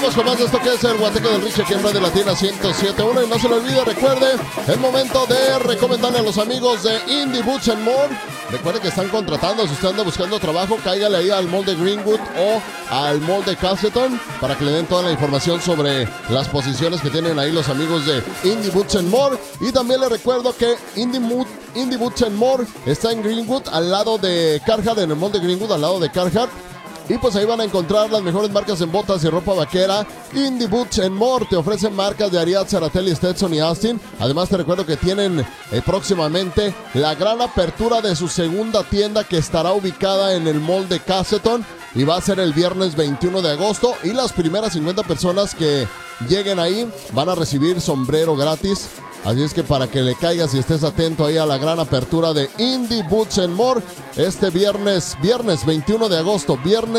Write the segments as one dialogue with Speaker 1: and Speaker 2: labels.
Speaker 1: Continuamos con más de esto que es el Guateque del Richie aquí en Radio Latina 107.1. Y no se lo olvide, recuerde, es momento de recomendarle a los amigos de Indie Boots and More. Recuerde que están contratando, si usted anda buscando trabajo, cáigale ahí al mall de Greenwood o al mall de Castleton para que le den toda la información sobre las posiciones que tienen ahí los amigos de Indie Boots and More. Y también le recuerdo que Indie Boots and More está en Greenwood, al lado de Carhartt, en el mall de Greenwood, al lado de Carhartt. Y pues ahí van a encontrar las mejores marcas en botas y ropa vaquera. Indie Boots and More te ofrecen marcas de Ariat, Saratelli, Stetson y Austin. Además te recuerdo que tienen próximamente la gran apertura de su segunda tienda, que estará ubicada en el mall de Castleton y va a ser el viernes 21 de agosto. Y las primeras 50 personas que lleguen ahí van a recibir sombrero gratis. Así es que para que le caigas y estés atento ahí a la gran apertura de Indie Boots and More este viernes 21 de agosto,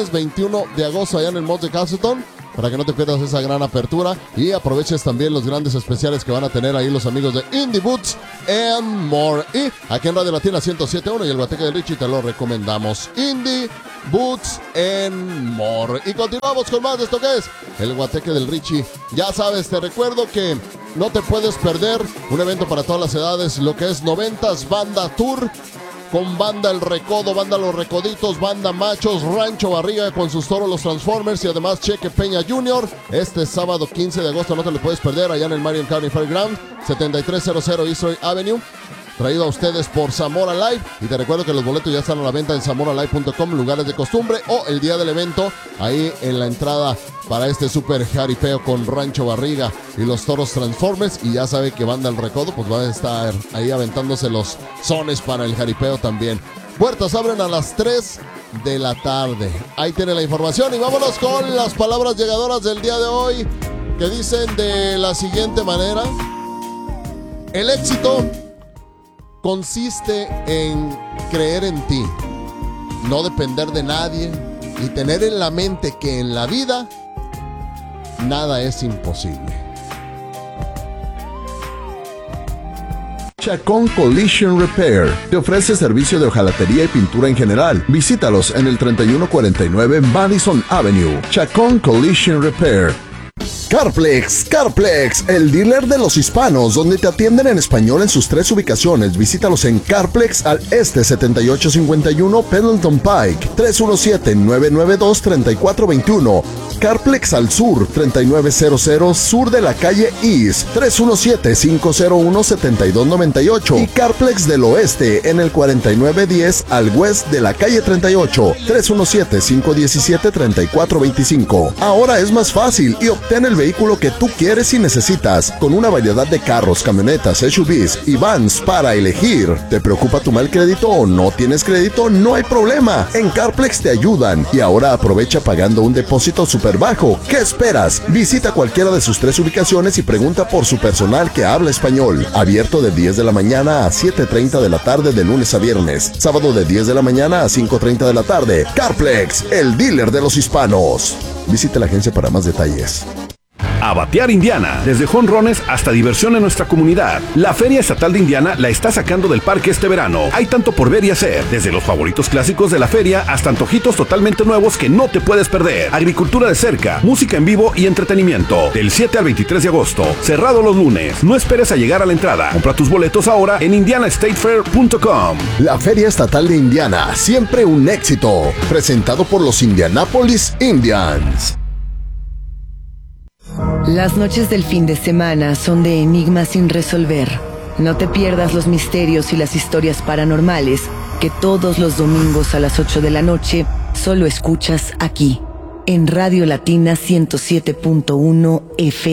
Speaker 1: allá en el mall de Castleton, para que no te pierdas esa gran apertura y aproveches también los grandes especiales que van a tener ahí los amigos de Indie Boots and More. Y aquí en Radio Latina 107.1 y el Guateque de Richie te lo recomendamos, Indie Boots and More. Y continuamos con más de esto que es el Guateque del Richie. Ya sabes, te recuerdo que no te puedes perder un evento para todas las edades, lo que es 90s Banda Tour, con Banda El Recodo, Banda Los Recoditos, Banda Machos, Rancho Barriga con sus toros los Transformers y además Cheque Peña Jr. Este sábado 15 de agosto no te lo puedes perder allá en el Marion County Fairground, 7300 East Avenue. Traído a ustedes por Zamora Live. Y te recuerdo que los boletos ya están a la venta en zamoralive.com, lugares de costumbre, o el día del evento, ahí en la entrada para este super jaripeo con Rancho Barriga y los toros Transformers. Y ya sabe que Banda El Recodo pues va a estar ahí aventándose los sones para el jaripeo también. Puertas abren a las 3 de la tarde. Ahí tiene la información y vámonos con las palabras llegadoras del día de hoy, que dicen de la siguiente manera: el éxito consiste en creer en ti, no depender de nadie y tener en la mente que en la vida nada es imposible.
Speaker 2: Chacón Collision Repair te ofrece servicio de hojalatería y pintura en general. Visítalos en el 3149 Madison Avenue. Chacón Collision Repair. Carplex, el dealer de los hispanos, donde te atienden en español en sus 3 ubicaciones. Visítalos en Carplex al este 7851 Pendleton Pike, 317-992-3421. Carplex al sur 3900 sur de la calle East, 317-501-7298. Y Carplex del oeste en el 4910 al west de la calle 38, 317-517-3425. Ahora es más fácil y obtén el vehículo que tú quieres y necesitas, con una variedad de carros, camionetas, SUVs y vans para elegir. ¿Te preocupa tu mal crédito o no tienes crédito? No hay problema, en Carplex te ayudan. Y ahora aprovecha pagando un depósito súper bajo. ¿Qué esperas? Visita cualquiera de sus 3 ubicaciones y pregunta por su personal que habla español. Abierto de 10 de la mañana a 7:30 de la tarde de lunes a viernes. Sábado de 10 de la mañana a 5:30 de la tarde. Carplex, el dealer de los hispanos. Visite la agencia para más detalles.
Speaker 3: A batear Indiana, desde jonrones hasta diversión en nuestra comunidad. La Feria Estatal de Indiana la está sacando del parque este verano. Hay tanto por ver y hacer, desde los favoritos clásicos de la feria hasta antojitos totalmente nuevos que no te puedes perder. Agricultura de cerca, música en vivo y entretenimiento. Del 7 al 23 de agosto, cerrado los lunes. No esperes a llegar a la entrada. Compra tus boletos ahora en indianastatefair.com.
Speaker 2: La Feria Estatal de Indiana, siempre un éxito. Presentado por los Indianapolis Indians.
Speaker 4: Las noches del fin de semana son de enigmas sin resolver. No te pierdas los misterios y las historias paranormales que todos los domingos a las 8 de la noche solo escuchas aquí, en Radio Latina 107.1 FM.